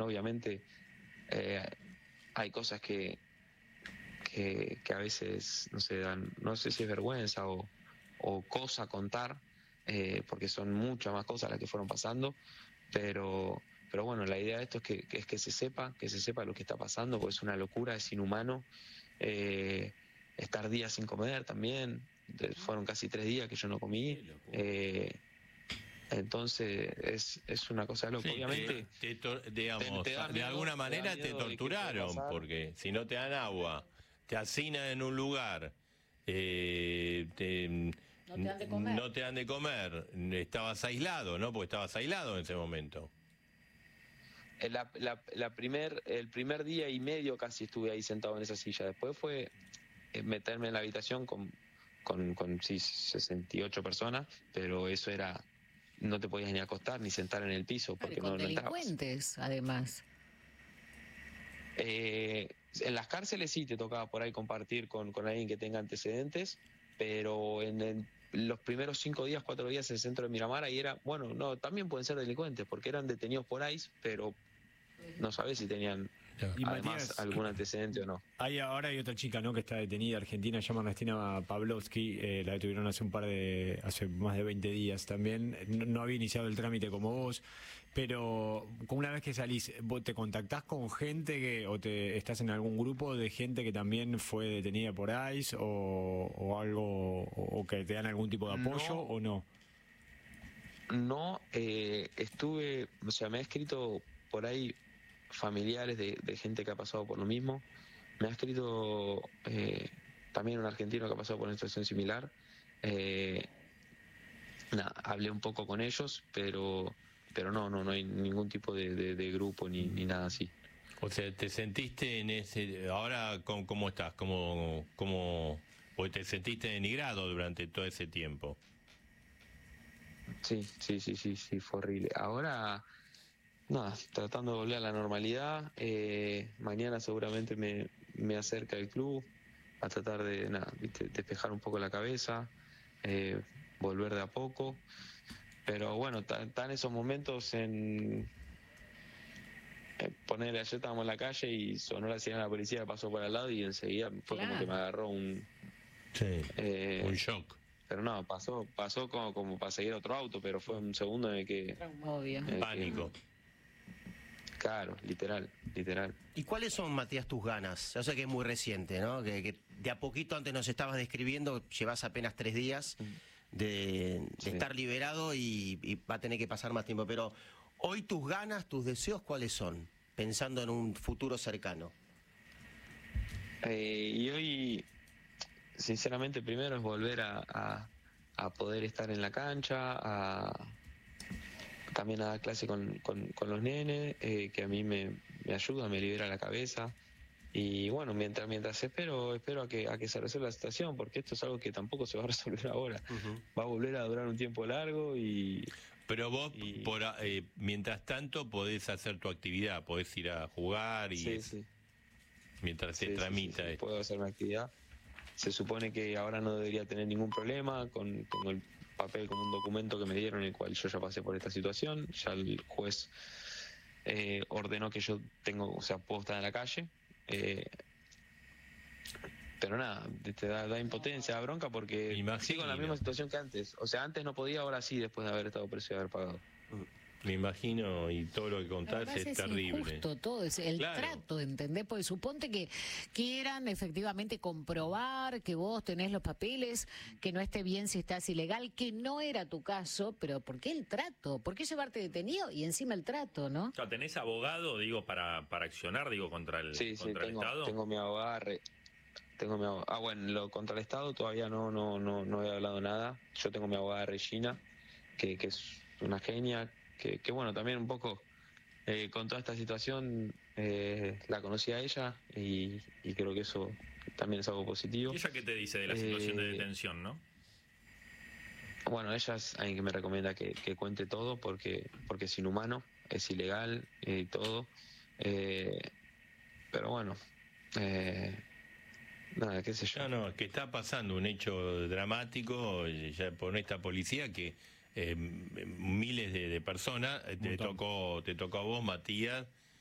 obviamente hay cosas que a veces no se dan, no sé si es vergüenza o cosa contar, porque son muchas más cosas las que fueron pasando, pero bueno, la idea de esto es que se sepa lo que está pasando, porque es una locura, es inhumano. Estar días sin comer también, fueron casi 3 días que yo no comí, entonces es una cosa loca. Sí, obviamente digamos, te da de miedo, alguna manera te de que pueda torturaron, pasar. porque si no te dan agua, te hacinan en un lugar, No te dan de comer. no te dan de comer, estabas aislado, ¿no? Porque estabas aislado en ese momento. El primer día y medio casi estuve ahí sentado en esa silla. Después fue meterme en la habitación con sí, 68 personas, pero eso era, no te podías ni acostar ni sentar en el piso Claro, y porque con no entrabas. delincuentes, además. En las cárceles sí te tocaba por ahí compartir con alguien que tenga antecedentes, pero en los primeros 5 días, 4 días en el centro de Miramar, ahí era, bueno, no, también pueden ser delincuentes, porque eran detenidos por ICE, pero no sabés si tenían Y además Matías, algún antecedente o no. ahora hay otra chica, ¿no?, que está detenida, argentina, se llama Ernestina Pavlovsky, la detuvieron hace más de 20 días también. No había iniciado el trámite como vos, pero una vez que salís, ¿vos te contactás con gente o estás en algún grupo de gente que también fue detenida por ICE o algo, o que te dan algún tipo de apoyo o no? No, estuve, o sea, me ha escrito por ahí familiares de gente que ha pasado por lo mismo. Me ha escrito también un argentino que ha pasado por una situación similar. Hablé un poco con ellos, pero no hay ningún tipo de grupo ni nada así. O sea, ¿te sentiste en ese... Ahora, ¿cómo estás? Pues te sentiste denigrado durante todo ese tiempo. Sí, fue horrible. Ahora, nada, tratando de volver a la normalidad. Mañana seguramente me acerca el club a tratar de despejar un poco la cabeza, volver de a poco. Pero bueno, están esos momentos ponerle, ayer estábamos en la calle y sonó la sirena de la policía, pasó por al lado y enseguida fue como que me agarró un shock. Pero no, pasó como para seguir otro auto, pero fue un segundo en el que... Obvio. Pánico. Claro, literal. ¿Y cuáles son, Matías, tus ganas? Yo sé que es muy reciente, ¿no? Que de a poquito antes nos estabas describiendo, llevas apenas 3 días de estar liberado y va a tener que pasar más tiempo. Pero hoy tus ganas, tus deseos, ¿cuáles son? Pensando en un futuro cercano. Y hoy, sinceramente, primero es volver a poder estar en la cancha, también a dar clase con los nenes, que a mí me ayuda, me libera la cabeza. Y bueno, mientras espero a que se resuelva la situación, porque esto es algo que tampoco se va a resolver ahora. Va a volver a durar un tiempo largo y... Pero vos, mientras tanto, podés hacer tu actividad, podés ir a jugar y... Sí. Mientras se tramita esto. Puedo hacer mi actividad. Se supone que ahora no debería tener ningún problema, tengo el papel como un documento que me dieron en el cual yo ya pasé por esta situación, ya el juez ordenó que yo puedo estar en la calle, pero nada, te da impotencia, da bronca porque sigo en la misma situación que antes, o sea, antes no podía, ahora sí, después de haber estado preso y haber pagado. Me imagino, y todo lo que contás es terrible. Injusto todo, es el trato, ¿entendés? Porque suponte que quieran efectivamente comprobar que vos tenés los papeles, que no esté bien si estás ilegal, que no era tu caso, pero ¿por qué el trato? ¿Por qué llevarte detenido y encima el trato, no? O sea, ¿tenés abogado, para accionar, contra el Estado? Tengo mi abogado. Bueno, contra el Estado todavía no he hablado nada. Yo tengo mi abogada Regina, que es una genia, que bueno, también un poco con toda esta situación la conocí a ella y creo que eso también es algo positivo. ¿Y ella qué te dice de la situación de detención, no? Bueno, ella es alguien que me recomienda que cuente todo porque es inhumano, es ilegal y todo. Pero bueno, nada, qué sé yo. No, es que está pasando un hecho dramático ya por esta policía que miles de personas te tocó a vos, Matías,